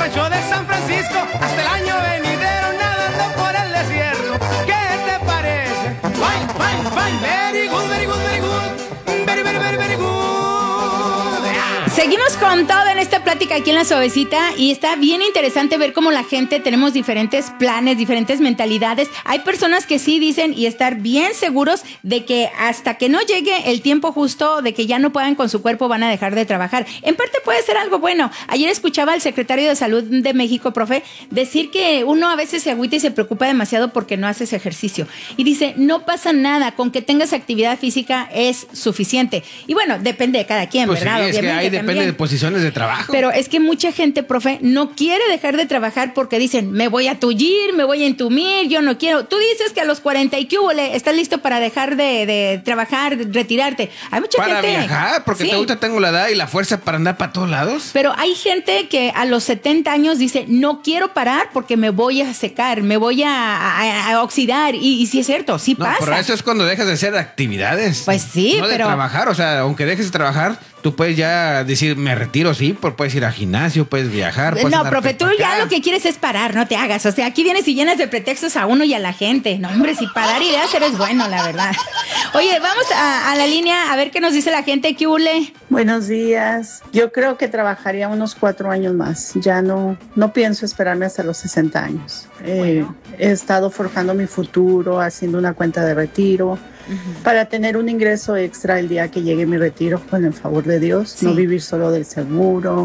rancho de San Francisco hasta el año venidero nadando por el desierto. ¿Qué te parece? Fine, fine, fine, very good, very good, very good, very, very, very, very good. Seguimos con todo en esta plática aquí en La Suavecita y está bien interesante ver cómo la gente tenemos diferentes planes, diferentes mentalidades. Hay personas que sí dicen y estar bien seguros de que hasta que no llegue el tiempo justo de que ya no puedan con su cuerpo van a dejar de trabajar. En parte puede ser algo bueno. Ayer escuchaba al secretario de Salud de México, profe, decir que uno a veces se agüita y se preocupa demasiado porque no haces ejercicio. Y dice, no pasa nada, con que tengas actividad física es suficiente. Y bueno, depende de cada quien, pues ¿verdad? Sí, es obviamente, que ahí depende también de posiciones de trabajo. Pero es que mucha gente, profe, no quiere dejar de trabajar porque dicen, me voy a tullir, me voy a entumir, yo no quiero. Tú dices que a los 40 y que hubole, estás listo para dejar de trabajar, retirarte. Hay mucha gente... Para viajar, porque sí, ahorita tengo la edad y la fuerza para andar para todos lados. pero hay gente que a los 70 años dice, no quiero parar porque me voy a secar, me voy a oxidar. Y sí es cierto, sí No, pasa. pero eso es cuando dejas de hacer actividades. Pues sí, no pero... de trabajar, o sea, aunque dejes de trabajar, tú puedes ya decir, me retiro, sí, puedes ir al gimnasio, puedes viajar. Puedes No, profe, tú ya lo que quieres es parar, no te hagas. O sea, aquí vienes y llenas de pretextos a uno y a la gente. No, hombre, si parar ideas eres bueno, la verdad. Oye, vamos a la línea a ver qué nos dice la gente. ¿Qué hule? Buenos días. Yo creo que trabajaría unos 4 años más. Ya no pienso esperarme hasta los 60 años. He estado forjando mi futuro, haciendo una cuenta de retiro. Para tener un ingreso extra el día que llegue mi retiro, con el favor de Dios, sí. No vivir solo del seguro.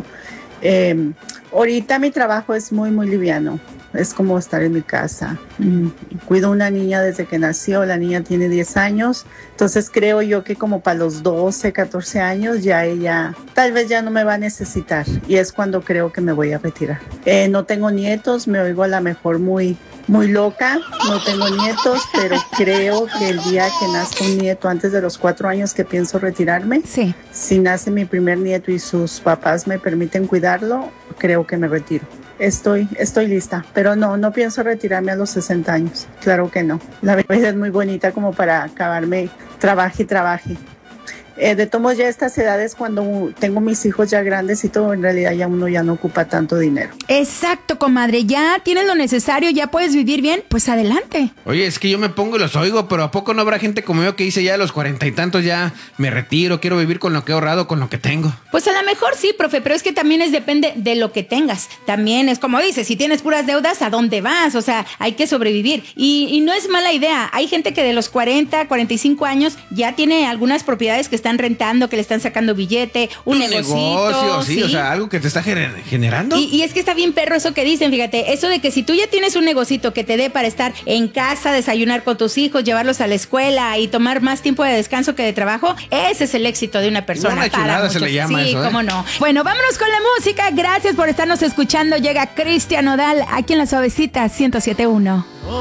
Ahorita mi trabajo es muy, muy liviano. Es como estar en mi casa. Cuido una niña desde que nació, la niña tiene 10 años, entonces creo yo que como para los 12, 14 años ya ella tal vez ya no me va a necesitar y es cuando creo que me voy a retirar. No tengo nietos, me oigo a la mejor muy loca, no tengo nietos, pero creo que el día que nazca un nieto antes de los 4 años que pienso retirarme, sí. Si nace mi primer nieto y sus papás me permiten cuidarlo, creo que me retiro. Estoy lista, pero no pienso retirarme a los 60 años, claro que no. La vida es muy bonita como para acabarme, trabaje y trabaje. De todos ya estas edades, cuando tengo mis hijos ya grandes y todo, en realidad ya uno ya no ocupa tanto dinero. Exacto, comadre, ya tienes lo necesario, ya puedes vivir bien, pues adelante. Oye, es que yo me pongo y los oigo, pero ¿a poco no habrá gente como yo que dice ya a los 40 y tantos ya me retiro, quiero vivir con lo que he ahorrado, con lo que tengo? Pues a lo mejor sí, profe, pero es que también depende de lo que tengas. También es como dices, si tienes puras deudas, ¿a dónde vas? O sea, hay que sobrevivir. Y no es mala idea. Hay gente que de los 40, 45 años ya tiene algunas propiedades que están rentando, que le están sacando billete, un negocio, sí, o sea, algo que te está generando. Y es que está bien perro eso que dicen, fíjate, eso de que si tú ya tienes un negocito que te dé para estar en casa, desayunar con tus hijos, llevarlos a la escuela y tomar más tiempo de descanso que de trabajo, ese es el éxito de una persona. Una chulada se le llama sí, eso, cómo no. Bueno, vámonos con la música. Gracias por estarnos escuchando. Llega Cristian Nodal aquí en La Suavecita 107.1.